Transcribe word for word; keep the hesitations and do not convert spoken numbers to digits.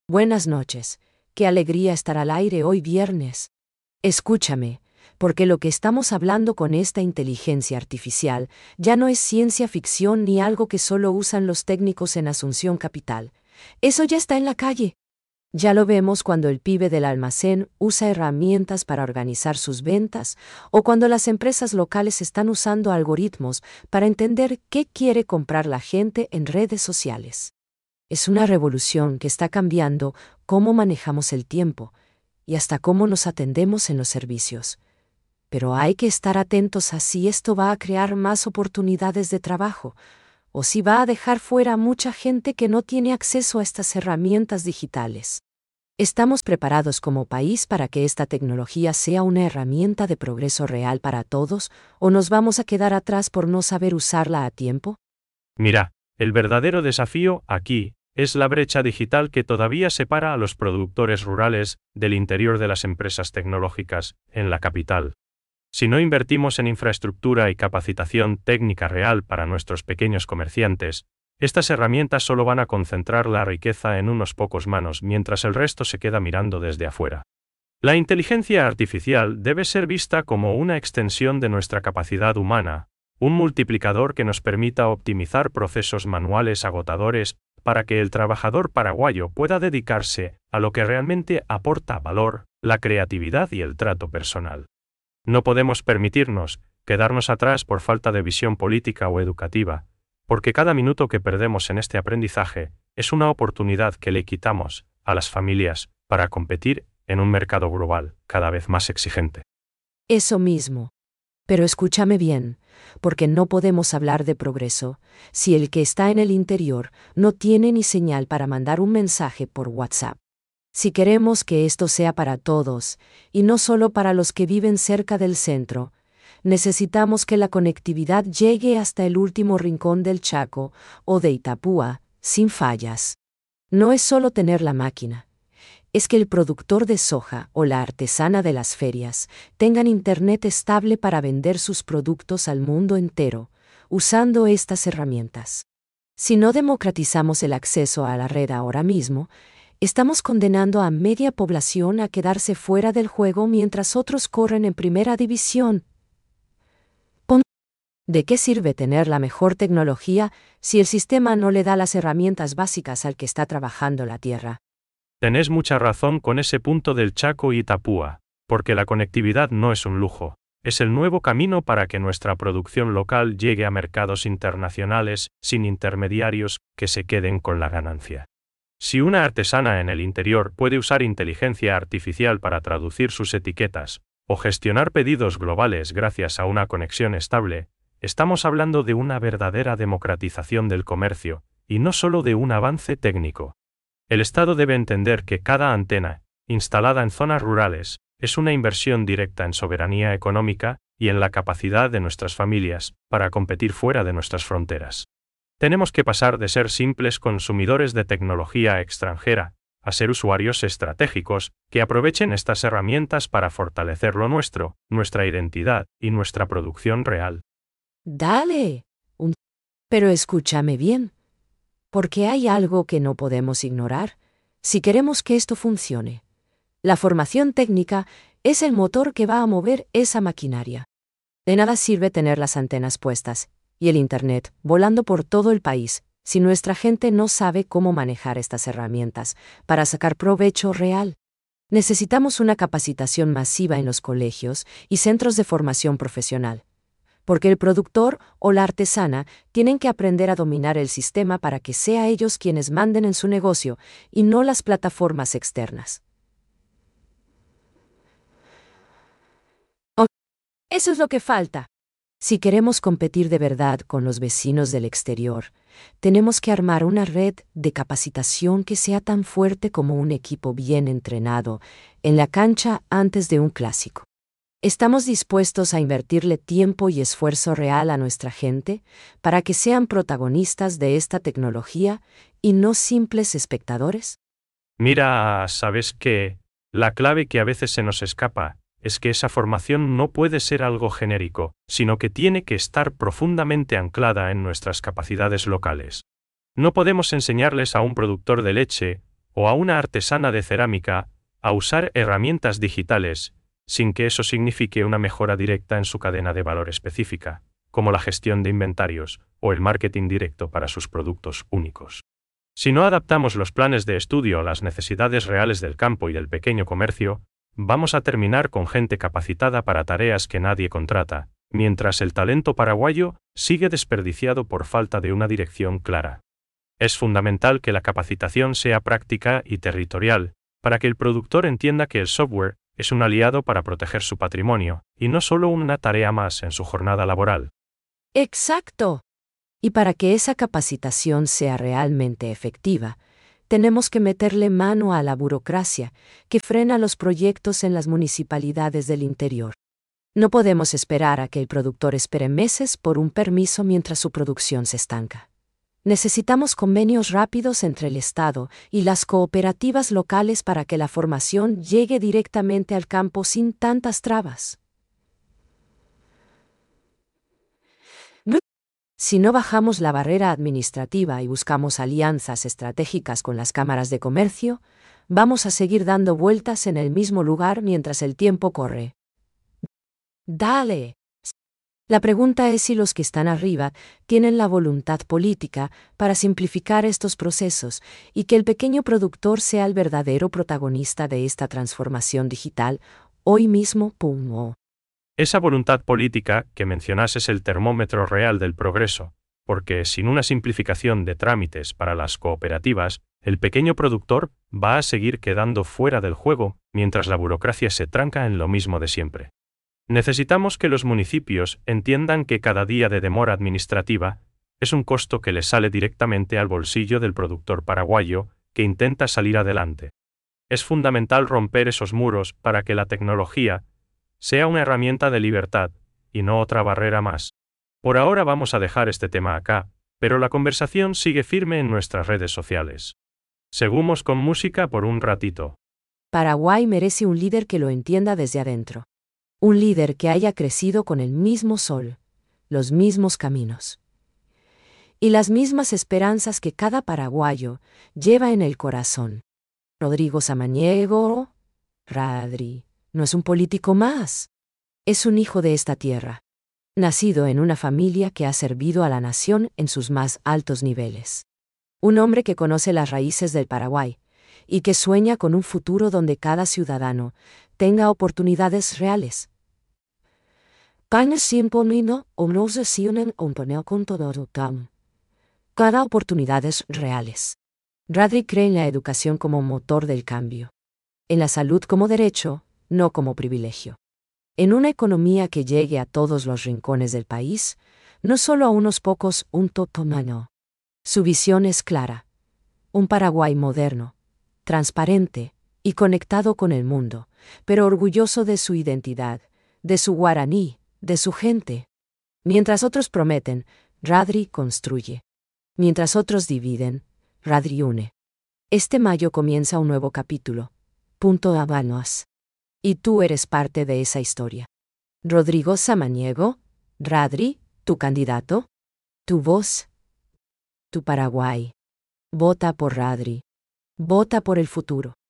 Buenas noches. Qué alegría estar al aire hoy viernes. Escúchame, porque lo que estamos hablando con esta inteligencia artificial ya no es ciencia ficción ni algo que solo usan los técnicos en Asunción Capital. Eso ya está en la calle. Ya lo vemos cuando el pibe del almacén usa herramientas para organizar sus ventas o cuando las empresas locales están usando algoritmos para entender qué quiere comprar la gente en redes sociales. Es una revolución que está cambiando cómo manejamos el tiempo y hasta cómo nos atendemos en los servicios. Pero hay que estar atentos a si esto va a crear más oportunidades de trabajo o si va a dejar fuera a mucha gente que no tiene acceso a estas herramientas digitales. ¿Estamos preparados como país para que esta tecnología sea una herramienta de progreso real para todos o nos vamos a quedar atrás por no saber usarla a tiempo? Mira, el verdadero desafío aquí es la brecha digital que todavía separa a los productores rurales del interior de las empresas tecnológicas en la capital. Si no invertimos en infraestructura y capacitación técnica real para nuestros pequeños comerciantes, estas herramientas solo van a concentrar la riqueza en unos pocos manos mientras el resto se queda mirando desde afuera. La inteligencia artificial debe ser vista como una extensión de nuestra capacidad humana, un multiplicador que nos permita optimizar procesos manuales agotadores para que el trabajador paraguayo pueda dedicarse a lo que realmente aporta valor, la creatividad y el trato personal. No podemos permitirnos quedarnos atrás por falta de visión política o educativa, porque cada minuto que perdemos en este aprendizaje es una oportunidad que le quitamos a las familias para competir en un mercado global cada vez más exigente. Eso mismo. Pero escúchame bien, porque no podemos hablar de progreso si el que está en el interior no tiene ni señal para mandar un mensaje por WhatsApp. Si queremos que esto sea para todos, y no solo para los que viven cerca del centro, necesitamos que la conectividad llegue hasta el último rincón del Chaco o de Itapúa, sin fallas. No es solo tener la máquina. Es que el productor de soja o la artesana de las ferias tengan internet estable para vender sus productos al mundo entero, usando estas herramientas. Si no democratizamos el acceso a la red ahora mismo, estamos condenando a media población a quedarse fuera del juego mientras otros corren en primera división. ¿De qué sirve tener la mejor tecnología si el sistema no le da las herramientas básicas al que está trabajando la tierra? Tenés mucha razón con ese punto del Chaco y Itapúa, porque la conectividad no es un lujo, es el nuevo camino para que nuestra producción local llegue a mercados internacionales sin intermediarios que se queden con la ganancia. Si una artesana en el interior puede usar inteligencia artificial para traducir sus etiquetas o gestionar pedidos globales gracias a una conexión estable, estamos hablando de una verdadera democratización del comercio, y no solo de un avance técnico. El Estado debe entender que cada antena, instalada en zonas rurales, es una inversión directa en soberanía económica y en la capacidad de nuestras familias para competir fuera de nuestras fronteras. Tenemos que pasar de ser simples consumidores de tecnología extranjera a ser usuarios estratégicos que aprovechen estas herramientas para fortalecer lo nuestro, nuestra identidad y nuestra producción real. Dale. Un... Pero escúchame bien. Porque hay algo que no podemos ignorar si queremos que esto funcione. La formación técnica es el motor que va a mover esa maquinaria. De nada sirve tener las antenas puestas y el Internet volando por todo el país si nuestra gente no sabe cómo manejar estas herramientas para sacar provecho real. Necesitamos una capacitación masiva en los colegios y centros de formación profesional, porque el productor o la artesana tienen que aprender a dominar el sistema para que sea ellos quienes manden en su negocio y no las plataformas externas. Oh, eso es lo que falta. Si queremos competir de verdad con los vecinos del exterior, tenemos que armar una red de capacitación que sea tan fuerte como un equipo bien entrenado en la cancha antes de un clásico. ¿Estamos dispuestos a invertirle tiempo y esfuerzo real a nuestra gente para que sean protagonistas de esta tecnología y no simples espectadores? Mira, ¿sabes qué? La clave que a veces se nos escapa es que esa formación no puede ser algo genérico, sino que tiene que estar profundamente anclada en nuestras capacidades locales. No podemos enseñarles a un productor de leche o a una artesana de cerámica a usar herramientas digitales, sin que eso signifique una mejora directa en su cadena de valor específica, como la gestión de inventarios o el marketing directo para sus productos únicos. Si no adaptamos los planes de estudio a las necesidades reales del campo y del pequeño comercio, vamos a terminar con gente capacitada para tareas que nadie contrata, mientras el talento paraguayo sigue desperdiciado por falta de una dirección clara. Es fundamental que la capacitación sea práctica y territorial, para que el productor entienda que el software es un aliado para proteger su patrimonio, y no solo una tarea más en su jornada laboral. Exacto. Y para que esa capacitación sea realmente efectiva, tenemos que meterle mano a la burocracia que frena los proyectos en las municipalidades del interior. No podemos esperar a que el productor espere meses por un permiso mientras su producción se estanca. Necesitamos convenios rápidos entre el Estado y las cooperativas locales para que la formación llegue directamente al campo sin tantas trabas. Si no bajamos la barrera administrativa y buscamos alianzas estratégicas con las cámaras de comercio, vamos a seguir dando vueltas en el mismo lugar mientras el tiempo corre. Dale. La pregunta es si los que están arriba tienen la voluntad política para simplificar estos procesos y que el pequeño productor sea el verdadero protagonista de esta transformación digital hoy mismo. Pum. Esa voluntad política que mencionas es el termómetro real del progreso, porque sin una simplificación de trámites para las cooperativas, el pequeño productor va a seguir quedando fuera del juego mientras la burocracia se tranca en lo mismo de siempre. Necesitamos que los municipios entiendan que cada día de demora administrativa es un costo que le sale directamente al bolsillo del productor paraguayo que intenta salir adelante. Es fundamental romper esos muros para que la tecnología sea una herramienta de libertad, y no otra barrera más. Por ahora vamos a dejar este tema acá, pero la conversación sigue firme en nuestras redes sociales. Seguimos con música por un ratito. Paraguay merece un líder que lo entienda desde adentro. Un líder que haya crecido con el mismo sol, los mismos caminos y las mismas esperanzas que cada paraguayo lleva en el corazón. Rodrigo Samaniego, Radri, no es un político más. Es un hijo de esta tierra, nacido en una familia que ha servido a la nación en sus más altos niveles. Un hombre que conoce las raíces del Paraguay y que sueña con un futuro donde cada ciudadano tenga oportunidades reales. Cada oportunidades reales. Radri cree en la educación como motor del cambio. En la salud como derecho, no como privilegio. En una economía que llegue a todos los rincones del país, no solo a unos pocos, un totomano. Su visión es clara. Un Paraguay moderno, transparente y conectado con el mundo, pero orgulloso de su identidad, de su guaraní, de su gente. Mientras otros prometen, Radri construye. Mientras otros dividen, Radri une. Este mayo comienza un nuevo capítulo. Punto Habanos. Y tú eres parte de esa historia. Rodrigo Samaniego, Radri, tu candidato, tu voz, tu Paraguay. Vota por Radri. Vota por el futuro.